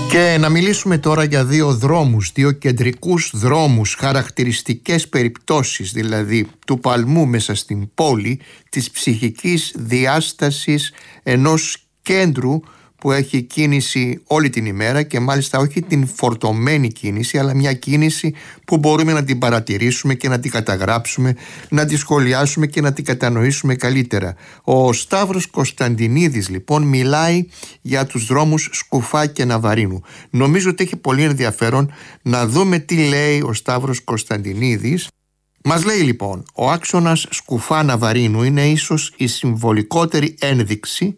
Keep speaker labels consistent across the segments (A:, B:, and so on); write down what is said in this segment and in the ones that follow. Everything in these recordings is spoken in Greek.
A: Και να μιλήσουμε τώρα για δύο δρόμους, δύο κεντρικούς δρόμους, χαρακτηριστικές περιπτώσεις δηλαδή του παλμού μέσα στην πόλη, της ψυχικής διάστασης ενός κέντρου που έχει κίνηση όλη την ημέρα και μάλιστα όχι την φορτωμένη κίνηση, αλλά μια κίνηση που μπορούμε να την παρατηρήσουμε και να την καταγράψουμε, να τη σχολιάσουμε και να την κατανοήσουμε καλύτερα. Ο Σταύρος Κωνσταντινίδης λοιπόν μιλάει για τους δρόμους Σκουφά και Ναβαρίνου. Νομίζω ότι έχει πολύ ενδιαφέρον να δούμε τι λέει ο Σταύρος Κωνσταντινίδης. Μας λέει λοιπόν, ο άξονας Σκουφά Ναβαρίνου είναι ίσως η συμβολικότερη ένδειξη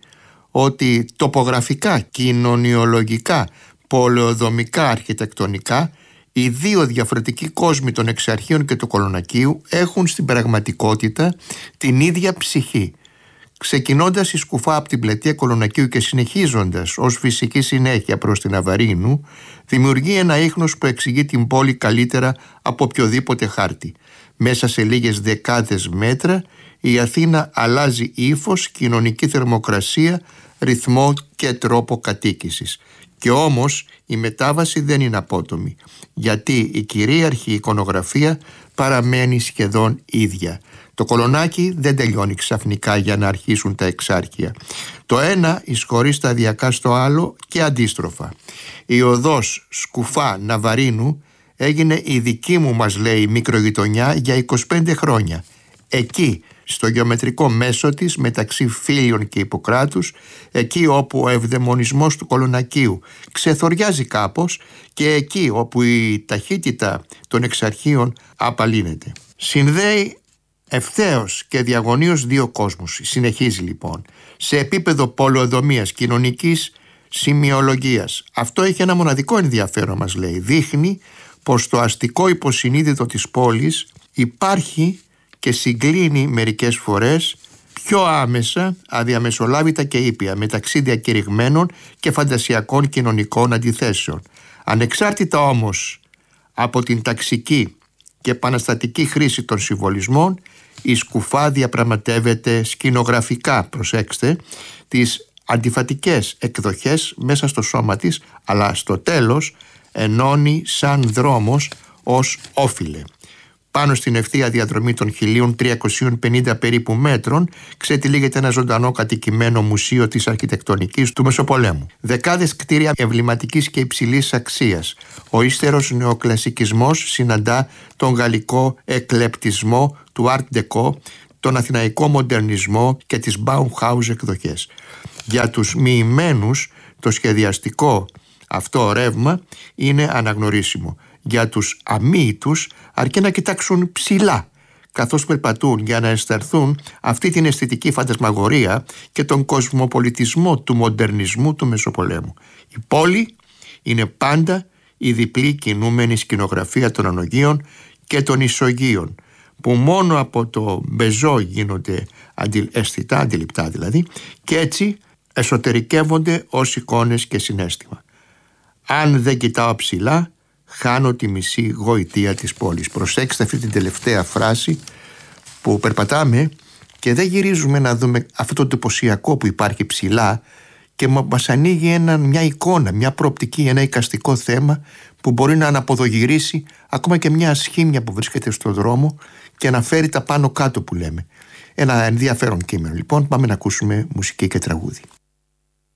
A: ότι τοπογραφικά, κοινωνιολογικά, πολεοδομικά, αρχιτεκτονικά, οι δύο διαφορετικοί κόσμοι των Εξαρχείων και του Κολονακείου έχουν στην πραγματικότητα την ίδια ψυχή. Ξεκινώντας η Σκουφά από την πλατεία Κολονακείου και συνεχίζοντας ως φυσική συνέχεια προς την Ναβαρίνου, δημιουργεί ένα ίχνος που εξηγεί την πόλη καλύτερα από οποιοδήποτε χάρτη. Μέσα σε λίγες δεκάδες μέτρα η Αθήνα αλλάζει ύφος, κοινωνική θερμοκρασία, ρυθμό και τρόπο κατοίκησης. Και όμως η μετάβαση δεν είναι απότομη, γιατί η κυρίαρχη εικονογραφία παραμένει σχεδόν ίδια. Το Κολονάκι δεν τελειώνει ξαφνικά για να αρχίσουν τα εξάρχεια. Το ένα εισχωρεί σταδιακά στο άλλο και αντίστροφα. Η οδός Σκουφά Ναβαρίνου έγινε η δική μου, μας λέει, μικρογειτονιά για 25 χρόνια. Εκεί, στο γεωμετρικό μέσο της μεταξύ Φίλιων και Ιπποκράτους, εκεί όπου ο ευδαιμονισμός του Κολονακείου ξεθοριάζει κάπως και εκεί όπου η ταχύτητα των εξαρχείων απαλύνεται. Συνδέει ευθέως και διαγωνίως δύο κόσμους. Συνεχίζει λοιπόν σε επίπεδο πολεοδομίας, κοινωνικής σημειολογίας. Αυτό έχει ένα μοναδικό ενδιαφέρον, μας λέει. Δείχνει πως το αστικό υποσυνείδητο της πόλης υπάρχει και συγκλίνει μερικές φορές πιο άμεσα, αδιαμεσολάβητα και ήπια μεταξύ διακηρυγμένων και φαντασιακών κοινωνικών αντιθέσεων. Ανεξάρτητα όμως από την ταξική και επαναστατική χρήση των συμβολισμών, η Σκουφά διαπραγματεύεται σκηνογραφικά, προσέξτε, τις αντιφατικές εκδοχές μέσα στο σώμα της, αλλά στο τέλος ενώνει σαν δρόμος ως όφιλε. Πάνω στην ευθεία διαδρομή των 1350 περίπου μέτρων ξετυλίγεται ένα ζωντανό κατοικημένο μουσείο της αρχιτεκτονικής του Μεσοπολέμου. Δεκάδες κτίρια εμβληματικής και υψηλής αξίας. Ο ύστερος νεοκλασικισμός συναντά τον γαλλικό εκλεπτισμό του Art Deco, τον αθηναϊκό μοντερνισμό και τις Bauhaus εκδοχές. Για τους μοιημένους το σχεδιαστικό αυτό ρεύμα είναι αναγνωρίσιμο. Για τους αμοίητους αρκεί να κοιτάξουν ψηλά καθώς περπατούν για να αισθανθούν αυτή την αισθητική φαντασμαγορία και τον κοσμοπολιτισμό του μοντερνισμού του Μεσοπολέμου. Η πόλη είναι πάντα η διπλή κινούμενη σκηνογραφία των ανογείων και των ισογείων, που μόνο από το μπεζό γίνονται αισθητά, αντιληπτά δηλαδή, και έτσι εσωτερικεύονται ως εικόνες και συναίσθημα. Αν δεν κοιτάω ψηλά, χάνω τη μισή γοητεία της πόλης. Προσέξτε αυτή την τελευταία φράση που περπατάμε και δεν γυρίζουμε να δούμε αυτό το εντυπωσιακό που υπάρχει ψηλά και μας ανοίγει μια εικόνα, μια προοπτική, ένα εικαστικό θέμα που μπορεί να αναποδογυρίσει ακόμα και μια ασχήμια που βρίσκεται στον δρόμο και να φέρει τα πάνω κάτω που λέμε. Ένα ενδιαφέρον κείμενο. Λοιπόν, πάμε να ακούσουμε μουσική και τραγούδι.